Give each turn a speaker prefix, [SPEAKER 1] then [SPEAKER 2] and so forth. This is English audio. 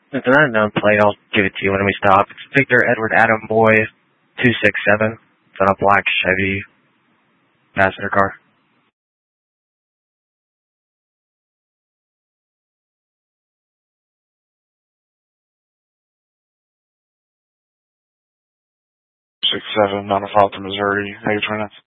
[SPEAKER 1] It's an unknown plate. I'll give it to you when we stop. It's Victor Edward Adam Boy 267. It's on a black Chevy passenger car.
[SPEAKER 2] 67, Mount Falta, Missouri, -2 minutes.